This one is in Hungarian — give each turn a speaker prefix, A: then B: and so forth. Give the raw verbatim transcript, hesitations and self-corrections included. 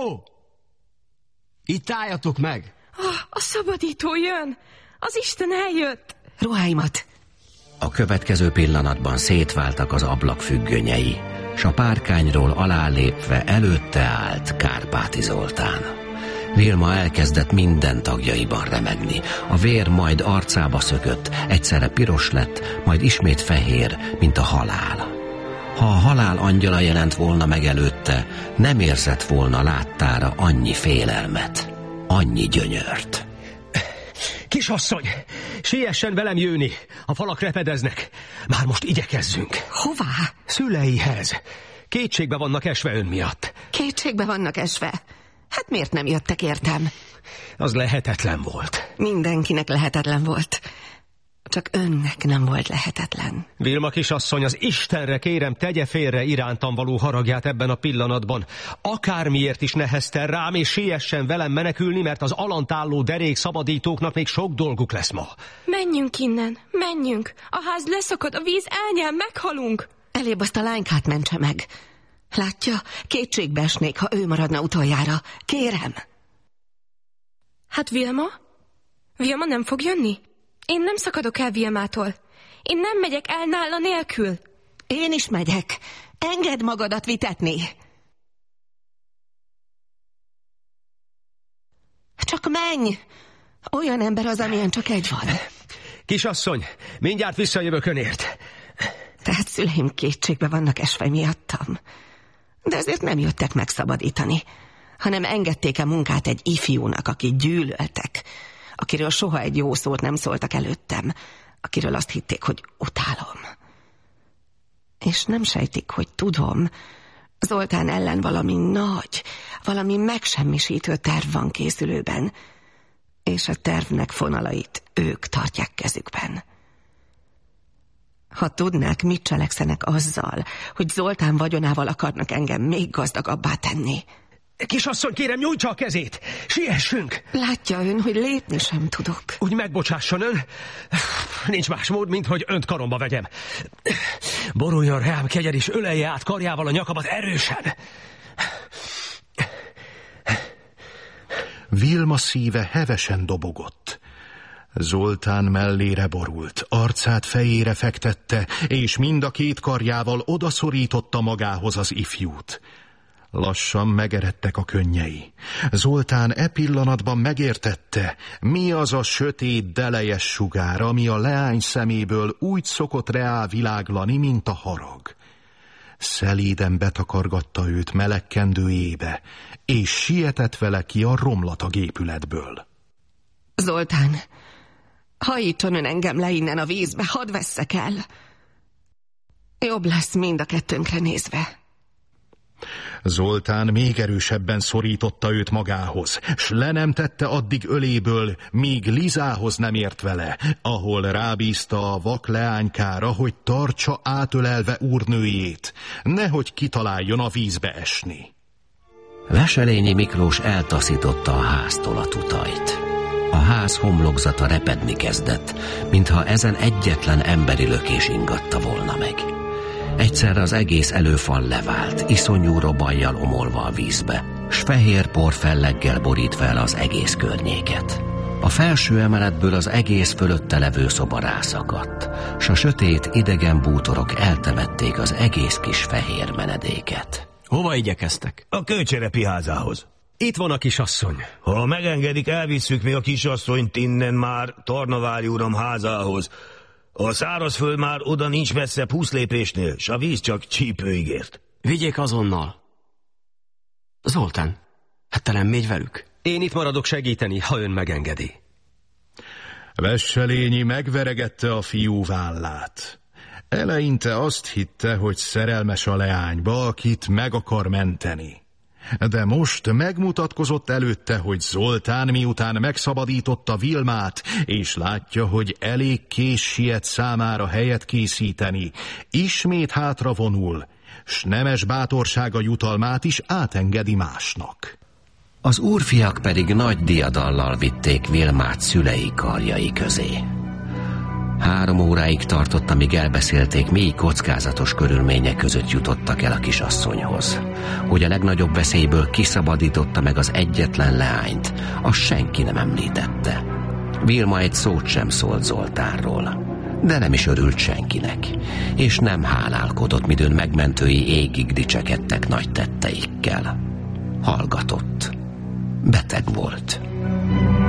A: Ó! Itt álljatok meg!
B: Oh, a szabadító jön! Az Isten eljött!
C: Ruháimat!
D: A következő pillanatban szétváltak az ablak függönyei, s a párkányról alálépve előtte állt Kárpáti Zoltán. Vilma elkezdett minden tagjaiban remegni. A vér majd arcába szökött, egyszerre piros lett, majd ismét fehér, mint a halál. Ha a halál angyala jelent volna meg előtte, nem érzett volna láttára annyi félelmet, annyi gyönyört.
E: Kisasszony, siessen velem jönni, a falak repedeznek. Már most igyekezzünk.
C: Hová?
E: Szüleihez. Kétségbe vannak esve ön miatt.
C: Kétségbe vannak esve? Hát miért nem jöttek, értem?
E: Az lehetetlen volt.
C: Mindenkinek lehetetlen volt. Csak önnek nem volt lehetetlen.
E: Vilma kisasszony, az Istenre kérem, tegye félre irántam való haragját ebben a pillanatban. Akármiért is nehezten rám, és siessen velem menekülni, mert az alant álló derék szabadítóknak még sok dolguk lesz ma.
B: Menjünk innen, menjünk. A ház leszakad, a víz elnyel, meghalunk.
C: Elébb azt a lánykát mentse meg. Látja, kétségbe esnék, ha ő maradna utoljára. Kérem.
B: Hát Vilma? Vilma nem fog jönni? Én nem szakadok el Vilmától. Én nem megyek el nála nélkül.
C: Én is megyek. Engedd magadat vitetni. Csak menj. Olyan ember az, amilyen csak egy van.
E: Kisasszony, mindjárt visszajövök önért.
C: Tehát szüleim kétségbe vannak esve miattam. De ezért nem jöttek megszabadítani, hanem engedték a munkát egy ifjúnak, akit gyűlöltek, akiről soha egy jó szót nem szóltak előttem, akiről azt hitték, hogy utálom. És nem sejtik, hogy tudom, Zoltán ellen valami nagy, valami megsemmisítő terv van készülőben, és a tervnek fonalait ők tartják kezükben. Ha tudnák, mit cselekszenek azzal, hogy Zoltán vagyonával akarnak engem még gazdagabbá tenni.
E: Kisasszony, kérem, nyújtsa a kezét! Siessünk!
C: Látja ön, hogy lépni sem tudok.
E: Úgy megbocsásson ön? Nincs más mód, mint hogy önt karomba vegyem. Boruljon rám, kegyen, és ölelje át karjával a nyakamat erősen.
F: Vilma szíve hevesen dobogott. Zoltán mellére borult, arcát fejére fektette, és mind a két karjával odaszorította magához az ifjút. Lassan megeredtek a könnyei. Zoltán e pillanatban megértette, mi az a sötét, delejes sugár, ami a leány szeméből úgy szokott reá világlani, mint a harag. Szelíden betakargatta őt meleg kendőjébe, és sietett vele ki a romlatag épületből.
C: Zoltán, hajítson ön engem le innen a vízbe, hadd vesszek el. Jobb lesz mind a kettőnkre nézve.
F: Zoltán még erősebben szorította őt magához, s le nem tette addig öléből, míg Lizához nem ért vele, ahol rábízta a vak leánykára, hogy tartsa átölelve úrnőjét, nehogy kitaláljon a vízbe esni.
D: Veselényi Miklós eltaszította a háztól a tutajt. A ház homlokzata repedni kezdett, mintha ezen egyetlen emberi lökés ingatta volna meg. Egyszerre az egész előfal levált, iszonyú robajjal omolva a vízbe, s fehér porfelleggel borít fel az egész környéket. A felső emeletből az egész fölötte levő szoba rászakadt, s a sötét, idegen bútorok eltemették az egész kis fehér menedéket.
A: Hova igyekeztek?
G: A kőcserepi házához.
E: Itt van a kisasszony.
G: Ha megengedik, elvisszük mi a kisasszonyt innen már Tarnavári uram házához. A szárazföld már oda nincs messzebb húsz lépésnél, s a víz csak csípőig ért.
A: Vigyék azonnal. Zoltán, hát te nem mégy velük?
E: Én itt maradok segíteni, ha ön megengedi.
F: Vesselényi megveregette a fiú vállát. Eleinte azt hitte, hogy szerelmes a leányba, akit meg akar menteni. De most megmutatkozott előtte, hogy Zoltán miután megszabadította Vilmát, és látja, hogy elég kés siet számára helyet készíteni, ismét hátra vonul, s nemes bátorsága jutalmát is átengedi másnak.
D: Az úrfiak pedig nagy diadallal vitték Vilmát szülei karjai közé. Három óráig tartott, amíg elbeszélték, mély kockázatos körülmények között jutottak el a kisasszonyhoz. Hogy a legnagyobb veszélyből kiszabadította meg az egyetlen leányt, azt senki nem említette. Vilma egy szót sem szólt Zoltánról, de nem is örült senkinek, és nem hálálkodott, midőn megmentői égig dicsekedtek nagy tetteikkel. Hallgatott. Beteg volt.